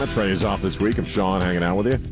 Trey is off this week. I'm Sean hanging out with you.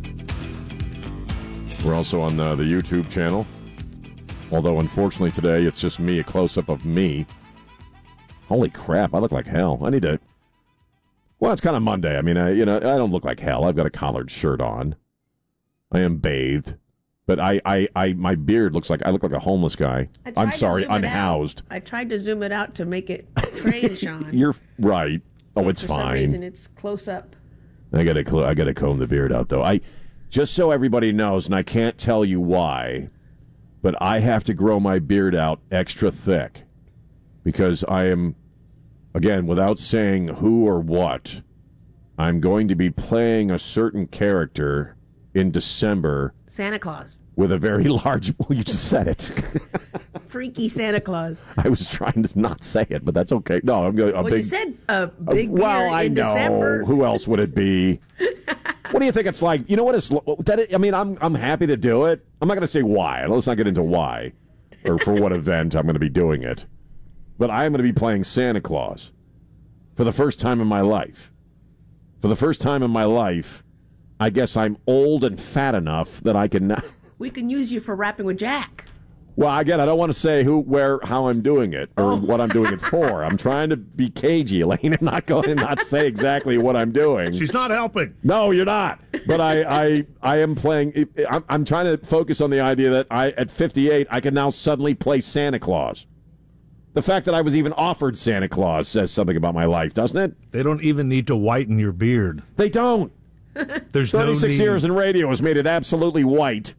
We're also on the YouTube channel. Although, unfortunately, today it's just me, a close-up of me. Holy crap, I look like hell. I need to... Well, it's kind of Monday. I mean, I don't look like hell. I've got a collared shirt on. I am bathed. But my beard looks like... I look like a homeless guy. I'm sorry, unhoused. I tried to zoom it out to make it Trey and Sean. You're right. Oh, it's fine. For some reason, it's close up. I gotta comb the beard out, though. Just so everybody knows, and I can't tell you why, but I have to grow my beard out extra thick because I am, again, without saying who or what, I'm going to be playing a certain character in December. Santa Claus. With a very large... Well, you just said it. Freaky Santa Claus. I was trying to not say it, but that's okay. No, I'm going to... You said a big beard in December. Who else would it be? What do you think it's like? You know what it's... I mean, I'm happy to do it. I'm not going to say why. Let's not get into why or for what event I'm going to be doing it. But I am going to be playing Santa Claus for the first time in my life. For the first time in my life, I guess I'm old and fat enough that I can... We can use you for rapping with Jack. Well, again, I don't want to say who, where, how I'm doing it or what I'm doing it for. I'm trying to be cagey, Elaine, and not say exactly what I'm doing. She's not helping. No, you're not. But I am playing. I'm trying to focus on the idea that at 58, I can now suddenly play Santa Claus. The fact that I was even offered Santa Claus says something about my life, doesn't it? They don't even need to whiten your beard. They don't. There's 36 years in radio has made it absolutely white.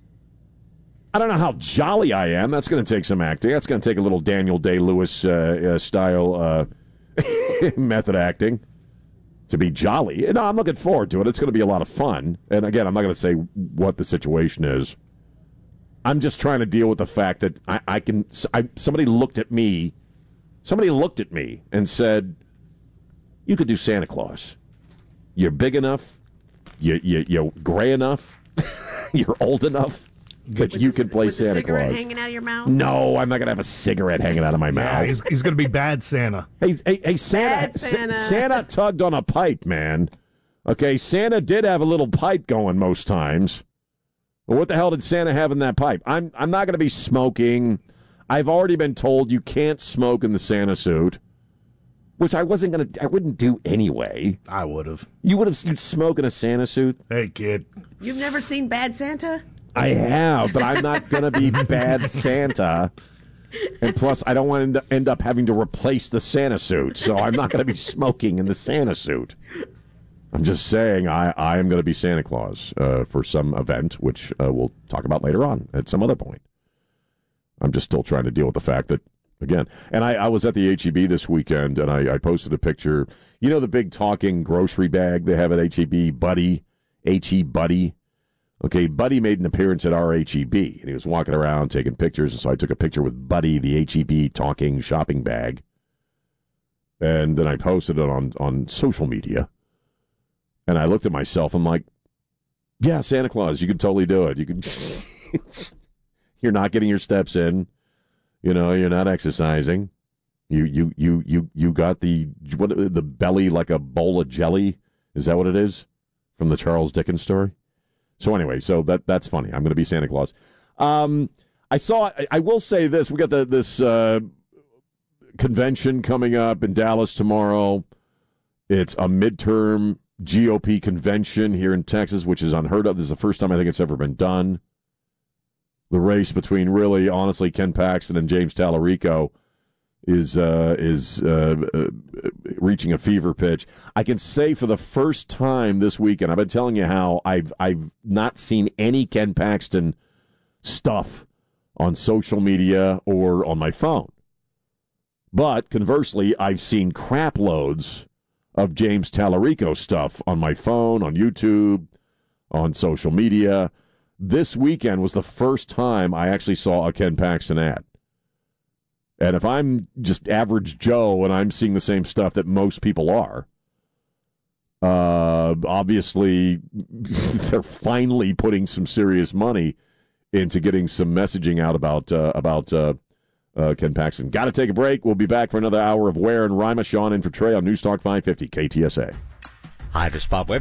I don't know how jolly I am. That's going to take some acting. That's going to take a little Daniel Day-Lewis style method acting to be jolly. No, I'm looking forward to it. It's going to be a lot of fun. And again, I'm not going to say what the situation is. I'm just trying to deal with the fact that somebody looked at me. Somebody looked at me and said, "You could do Santa Claus. You're big enough. You're gray enough. You're old enough." That you could play Santa Claus. With a cigarette hanging out of your mouth? No, I'm not going to have a cigarette hanging out of my mouth. He's going to be bad Santa. Hey, Santa. Bad Santa. Santa tugged on a pipe, man. Okay, Santa did have a little pipe going most times. Well, what the hell did Santa have in that pipe? I'm not going to be smoking. I've already been told you can't smoke in the Santa suit, which I wouldn't do anyway. I would have. You'd smoke in a Santa suit? Hey, kid. You've never seen Bad Santa? I have, but I'm not going to be bad Santa. And plus, I don't want to end up having to replace the Santa suit, so I'm not going to be smoking in the Santa suit. I'm just saying I am going to be Santa Claus for some event, which we'll talk about later on at some other point. I'm just still trying to deal with the fact that, again, and I was at the H-E-B this weekend, and I posted a picture. You know the big talking grocery bag they have at H-E-B, Buddy, H-E Buddy? Okay, Buddy made an appearance at our H-E-B, and he was walking around taking pictures, and so I took a picture with Buddy, the H-E-B talking shopping bag, and then I posted it on social media, and I looked at myself, I'm like, yeah, Santa Claus, you can totally do it. You can. You're not getting your steps in. You know, you're not exercising. You got the belly like a bowl of jelly. Is that what it is? From the Charles Dickens story? So anyway, that's funny. I'm going to be Santa Claus. I will say this. We got this convention coming up in Dallas tomorrow. It's a midterm GOP convention here in Texas, which is unheard of. This is the first time I think it's ever been done. The race between really, honestly, Ken Paxton and James Tallarico is reaching a fever pitch. I can say for the first time this weekend, I've been telling you how I've not seen any Ken Paxton stuff on social media or on my phone. But conversely, I've seen crap loads of James Tallarico stuff on my phone, on YouTube, on social media. This weekend was the first time I actually saw a Ken Paxton ad. And if I'm just average Joe and I'm seeing the same stuff that most people are, obviously they're finally putting some serious money into getting some messaging out about Ken Paxton. Got to take a break. We'll be back for another hour of Ware and Rima. Sean in for Trey on News Talk 550 KTSA. Hi, this is Bob Webb.